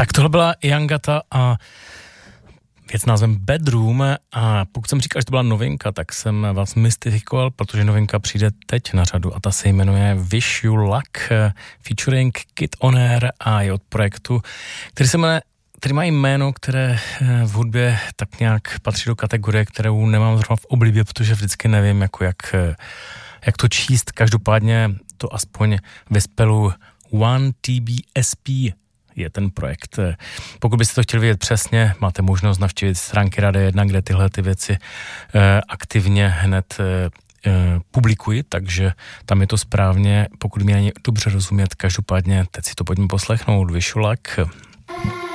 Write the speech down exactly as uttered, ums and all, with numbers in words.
Tak tohle byla Jangata a věc názvem Bedroom, a pokud jsem říkal, že to byla novinka, tak jsem vás mystifikoval, protože novinka přijde teď na řadu a ta se jmenuje Wish You Luck featuring Kid On Air a je od projektu, který se jmenuje který má jméno, které v hudbě tak nějak patří do kategorie, kterou nemám zrovna v oblibě, protože vždycky nevím, jako jak, jak to číst. Každopádně to aspoň ve spelu One T B S P je ten projekt. Pokud byste to chtěli vědět přesně, máte možnost navštívit stránky Radia jedna, kde tyhle ty věci eh, aktivně hned eh, publikuji, takže tam je to správně, pokud mi není dobře rozumět. Každopádně teď si to pojďme poslechnout. Wish You Luck.